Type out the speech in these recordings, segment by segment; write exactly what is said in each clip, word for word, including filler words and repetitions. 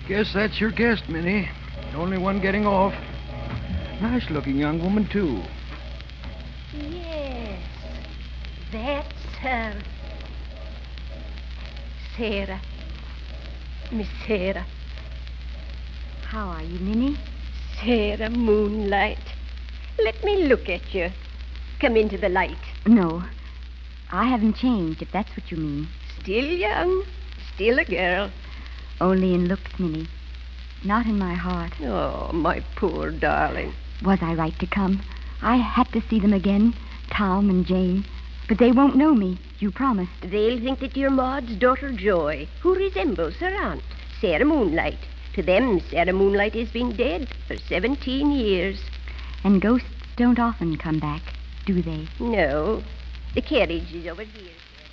Guess that's your guest, Minnie. The only one getting off. Nice-looking young woman, too. Yes, that's her. Sarah. Miss Sarah. How are you, Minnie? Sarah Moonlight. Let me look at you. Come into the light. No, I haven't changed, if that's what you mean. Still young, still a girl. Only in looks, Minnie. Not in my heart. Oh, my poor darling. Was I right to come? I had to see them again, Tom and Jane. But they won't know me, you promised. They'll think that you're Maud's daughter Joy, who resembles her aunt, Sarah Moonlight. To them, Sarah Moonlight has been dead for seventeen years. And ghosts don't often come back, do they? No. The carriage is over here.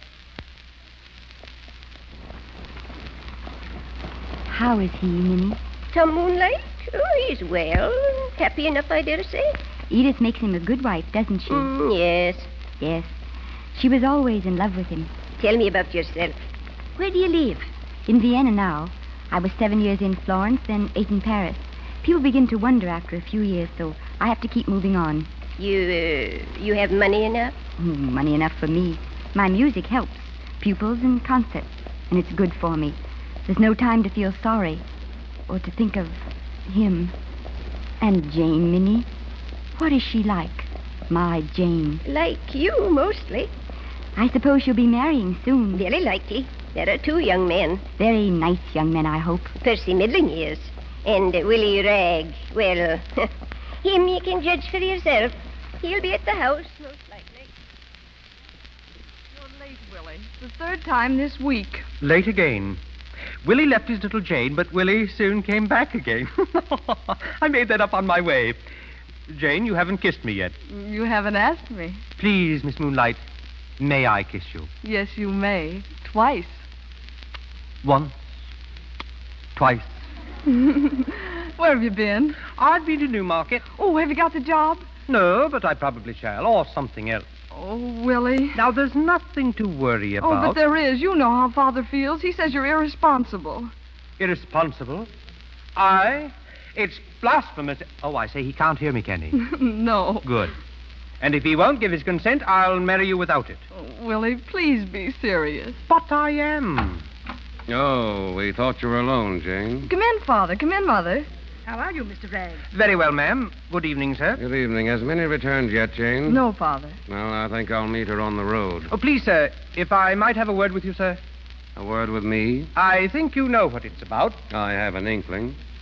How is he, Minnie? Tom Moonlight? Oh, he's well. Happy enough, I dare say. Edith makes him a good wife, doesn't she? Mm, yes. Yes. She was always in love with him. Tell me about yourself. Where do you live? In Vienna now. I was seven years in Florence, then eight in Paris. People begin to wonder after a few years, so I have to keep moving on. You, uh, you have money enough? Mm, money enough for me. My music helps. Pupils and concerts. And it's good for me. There's no time to feel sorry. Or to think of him. And Jane, Minnie. What is she like? My Jane. Like you, mostly. I suppose she'll be marrying soon. Very likely. There are two young men. Very nice young men, I hope. Percy Middling is. And uh, Willie Ragg. Well, him you can judge for yourself. He'll be at the house, most likely. You're late, Willie. The third time this week. Late again. Willie left his little Jane, but Willie soon came back again. I made that up on my way. Jane, you haven't kissed me yet. You haven't asked me. Please, Miss Moonlight, may I kiss you? Yes, you may. Twice. Once. Twice. Where have you been? I've been to Newmarket. Oh, have you got the job? No, but I probably shall, or something else. Oh, Willie. Now, there's nothing to worry about. Oh, but there is. You know how Father feels. He says you're irresponsible. Irresponsible? I? It's blasphemous. Oh, I say, he can't hear me, can he? No. Good. And if he won't give his consent, I'll marry you without it. Oh, Willie, please be serious. But I am. Oh, we thought you were alone, Jane. Come in, Father. Come in, Mother. How are you, Mister Ragg? Very well, ma'am. Good evening, sir. Good evening. Has Minnie returned yet, Jane? No, Father. Well, I think I'll meet her on the road. Oh, please, sir, if I might have a word with you, sir. A word with me? I think you know what it's about. I have an inkling.